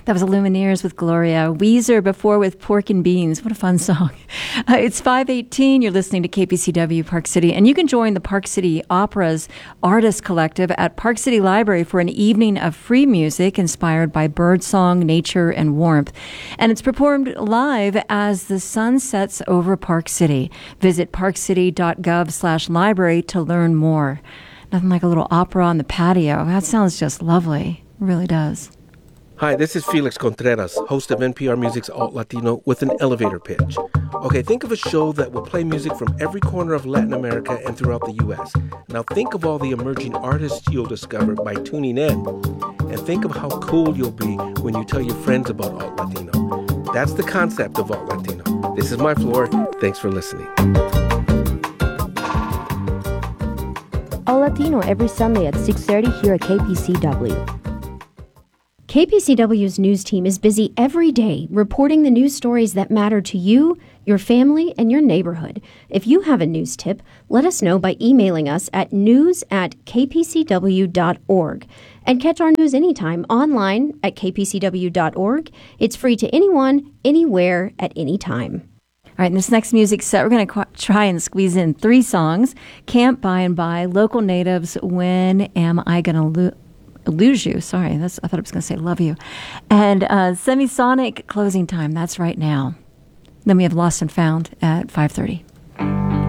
That was Lumineers with Gloria. Weezer before with Pork and Beans. What a fun song. It's 5:18. You're listening to KPCW Park City. And you can join the Park City Opera's Artist Collective at Park City Library for an evening of free music inspired by birdsong, nature, and warmth. And it's performed live as the sun sets over Park City. Visit parkcity.gov/library to learn more. Nothing like a little opera on the patio. That sounds just lovely. It really does. Hi, this is Felix Contreras, host of NPR Music's Alt Latino with an elevator pitch. Okay, think of a show that will play music from every corner of Latin America and throughout the U.S. Now think of all the emerging artists you'll discover by tuning in. And think of how cool you'll be when you tell your friends about Alt Latino. That's the concept of Alt Latino. This is my floor. Thanks for listening. Alt Latino every Sunday at 6:30 here at KPCW. KPCW's news team is busy every day reporting the news stories that matter to you, your family, and your neighborhood. If you have a news tip, let us know by emailing us at news@kpcw.org. And catch our news anytime online at kpcw.org. It's free to anyone, anywhere, at any time. All right, in this next music set, we're going to try and squeeze in 3 songs. Camp By and By, Local Natives, When Am I Gonna Lose You? Sorry, I thought I was going to say Love You. And Semisonic, Closing Time. That's right now. Then we have Lost and Found at 5:30.